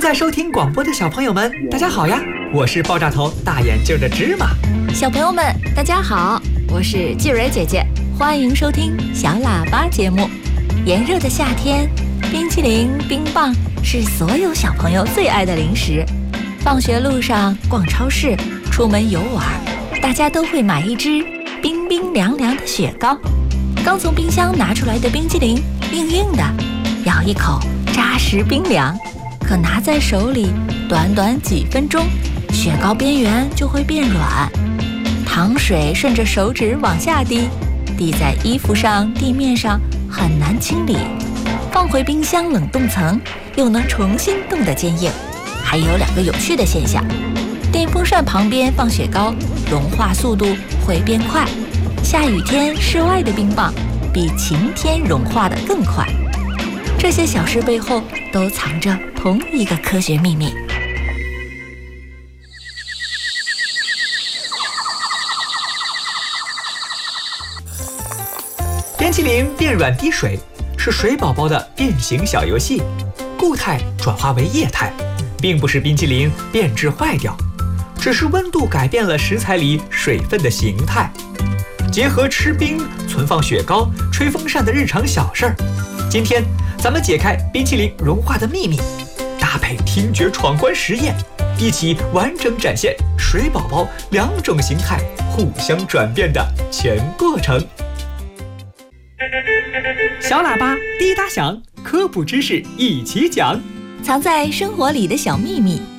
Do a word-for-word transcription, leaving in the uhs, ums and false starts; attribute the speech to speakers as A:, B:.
A: 在收听广播的小朋友们，大家好呀！我是爆炸头大眼镜的芝麻。
B: 小朋友们，大家好，我是季蕊姐姐，欢迎收听小喇叭节目。炎热的夏天，冰淇淋、冰棒是所有小朋友最爱的零食。放学路上、逛超市、出门游玩，大家都会买一支冰冰凉凉的雪糕。刚从冰箱拿出来的冰淇淋，硬硬的，咬一口扎实冰凉。可拿在手里，短短几分钟，雪糕边缘就会变软，糖水顺着手指往下滴，滴在衣服上、地面上，很难清理。放回冰箱冷冻层，又能重新冻得坚硬。还有两个有趣的现象：电风扇旁边放雪糕，融化速度会变快；下雨天室外的冰棒比晴天融化得更快。这些小事背后都藏着同一个科学秘密。
A: 冰淇淋变软滴水是水宝宝的变形小游戏，固态转化为液态，并不是冰淇淋变质坏掉，只是温度改变了食材里水分的形态。结合吃冰、存放雪糕、吹风扇的日常小事儿，今天咱们解开冰淇淋融化的秘密，搭配听觉闯关实验，一起完整展现水宝宝两种形态互相转变的全过程。小喇叭滴答响，科普知识一起讲。
B: 藏在生活里的小秘密，